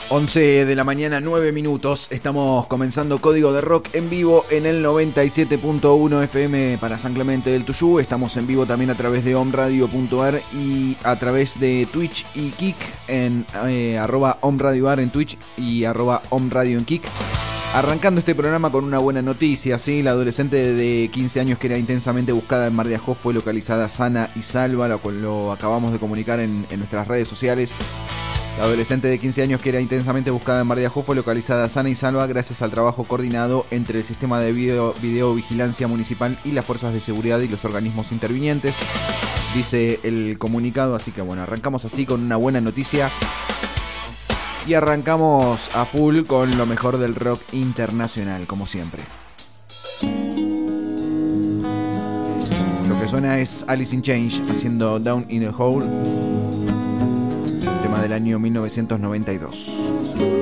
11 de la mañana, 9 minutos. Estamos comenzando Código de Rock en vivo en el 97.1 FM para San Clemente del Tuyú. Estamos en vivo también a través de omradio.ar y a través de Twitch y Kik en @omradioar en Twitch y @omradio en Kik. Arrancando este programa con una buena noticia, ¿sí? La adolescente de 15 años que era intensamente buscada en Mar de Ajó fue localizada sana y salva, lo acabamos de comunicar en nuestras redes sociales. La adolescente de 15 años que era intensamente buscada en Mar de Ajó fue localizada sana y salva gracias al trabajo coordinado entre el sistema de videovigilancia municipal y las fuerzas de seguridad y los organismos intervinientes, dice el comunicado. Así que bueno, arrancamos así con una buena noticia y arrancamos a full con lo mejor del rock internacional, como siempre. Lo que suena es Alice in Chains haciendo Down in the Hole, tema del año 1992.